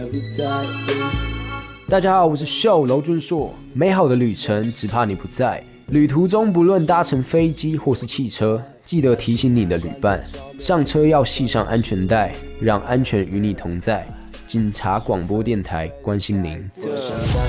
大家好，我是秀娄俊硕。美好的旅程只怕你不在，旅途中不论搭乘飞机或是汽车，记得提醒你的旅伴，上车要系上安全带，让安全与你同在。警察广播电台关心您。